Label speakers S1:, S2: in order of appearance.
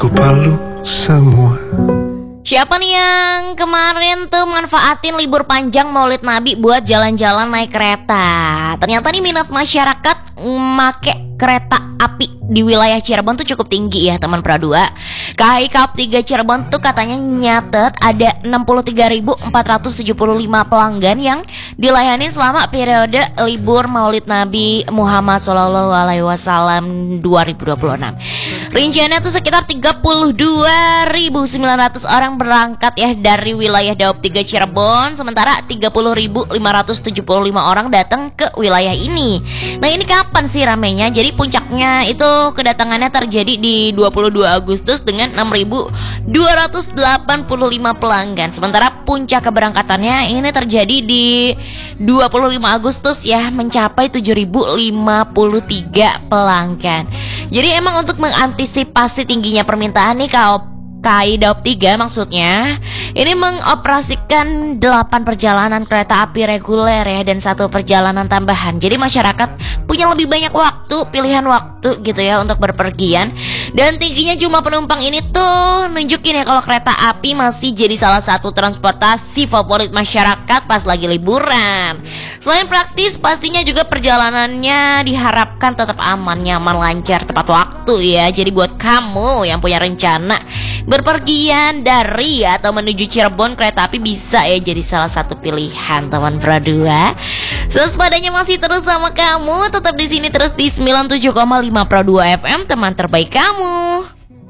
S1: Ku peluk semua.
S2: Siapa nih yang kemarin tuh manfaatin libur panjang Maulid Nabi buat jalan-jalan naik kereta? Ternyata nih minat masyarakat make kereta api di wilayah Cirebon tuh cukup tinggi ya teman Pro 2. KAI Kaup 3 Cirebon tuh katanya nyatet ada 63.475 pelanggan yang dilayani selama periode libur Maulid Nabi Muhammad SAW 2026. Rinciannya tuh sekitar 32.900 orang berangkat ya dari wilayah Daup 3 Cirebon, sementara 30.575 orang datang ke wilayah ini. Nah, ini kapan sih ramenya? Jadi puncaknya itu kedatangannya terjadi di 22 Agustus dengan 6.285 pelanggan. Sementara puncak keberangkatannya ini terjadi di 25 Agustus ya, mencapai 7.053 pelanggan. Jadi emang untuk mengantisipasi tingginya permintaan nih KAI Daup 3 maksudnya ini mengoperasikan 8 perjalanan kereta api reguler ya dan 1 perjalanan tambahan. Jadi masyarakat punya lebih banyak waktu, pilihan waktu gitu ya untuk berpergian. Dan tingginya jumlah penumpang ini tuh nunjukin ya kalau kereta api masih jadi salah satu transportasi favorit masyarakat pas lagi liburan. Selain praktis, pastinya juga perjalanannya diharapkan tetap aman, nyaman, lancar, tepat waktu ya. Jadi buat kamu yang punya rencana berpergian dari atau menuju Cirebon, kereta api bisa ya jadi salah satu pilihan teman Pro 2. Sespadanya masih terus sama kamu, tetap di sini terus di 97,5 Pro 2 FM, teman terbaik kamu.